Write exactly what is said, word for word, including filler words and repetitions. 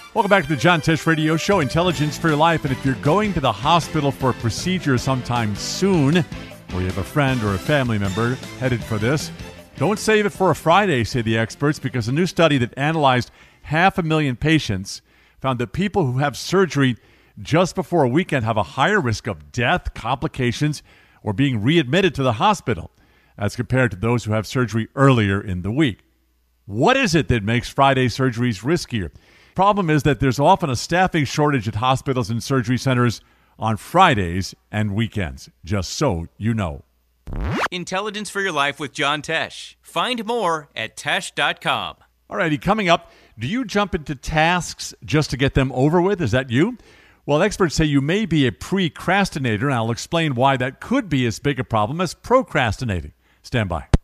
Welcome back to the John Tesh Radio Show, Intelligence for Your Life. And if you're going to the hospital for a procedure sometime soon, or you have a friend or a family member headed for this, don't save it for a Friday, say the experts, because a new study that analyzed half a million patients found that people who have surgery just before a weekend have a higher risk of death, complications, or being readmitted to the hospital as compared to those who have surgery earlier in the week. What is it that makes Friday surgeries riskier? Problem is that there's often a staffing shortage at hospitals and surgery centers on Fridays and weekends, just so you know. Intelligence for Your Life with John Tesh. Find more at tesh dot com. All righty, coming up, do you jump into tasks just to get them over with? Is that you? Well, experts say you may be a precrastinator, and I'll explain why that could be as big a problem as procrastinating. Stand by.